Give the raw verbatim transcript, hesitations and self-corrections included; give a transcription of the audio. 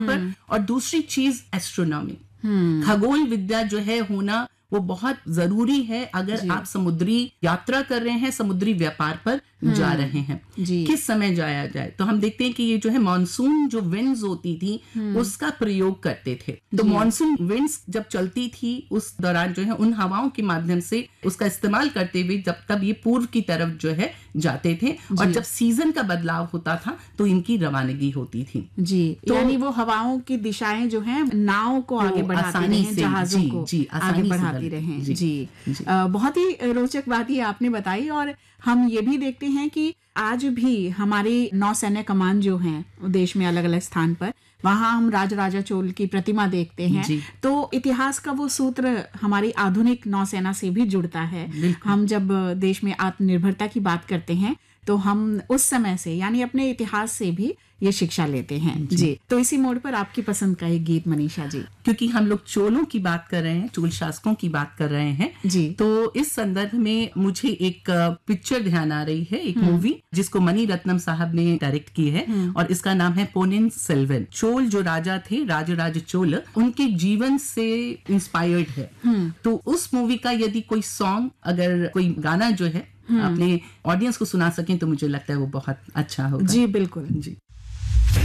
पर, और दूसरी चीज एस्ट्रोनॉमी, खगोल विद्या जो है होना वो बहुत जरूरी है अगर आप समुद्री यात्रा कर रहे हैं, समुद्री व्यापार पर जा रहे हैं। किस समय जाया जाए, तो हम देखते हैं कि ये जो है मानसून जो विंड्स होती थी उसका प्रयोग करते थे। तो मानसून विंड्स जब चलती थी उस दौरान जो है उन हवाओं के माध्यम से उसका इस्तेमाल करते हुए जब तब ये पूर्व की तरफ जो है जाते थे, और जब सीजन का बदलाव होता था तो इनकी रवानगी होती थी। जी, तो यानी वो हवाओं की दिशाएं जो हैं नाव को आगे बढ़ाती रहें, जहाजों को जी, आगे बढ़ाती रहें। जी, जी, जी। आ, बहुत ही रोचक बात ये आपने बताई। और हम ये भी देखते हैं कि आज भी हमारी नौसैन्य कमान जो हैं देश में अलग अलग स्थान पर, वहां हम राजराजा चोल की प्रतिमा देखते हैं। तो इतिहास का वो सूत्र हमारी आधुनिक नौसेना से भी जुड़ता है। हम जब देश में आत्मनिर्भरता की बात करते हैं तो हम उस समय से यानी अपने इतिहास से भी ये शिक्षा लेते हैं। जी, जी। तो इसी मोड़ पर आपकी पसंद का एक गीत मनीषा जी, क्योंकि हम लोग चोलों की बात कर रहे हैं, चोल शासकों की बात कर रहे हैं जी, तो इस संदर्भ में मुझे एक पिक्चर ध्यान आ रही है, एक मूवी जिसको मणि रत्नम साहब ने डायरेक्ट की है, और इसका नाम है पोनिन सेल्वन। चोल जो राजा थे, राजराज चोल, उनके जीवन से इंस्पायर्ड है। तो उस मूवी का यदि कोई सॉन्ग, अगर कोई गाना जो है अपने ऑडियंस को सुना सकें तो मुझे लगता है वो बहुत अच्छा होगा। जी बिल्कुल जी।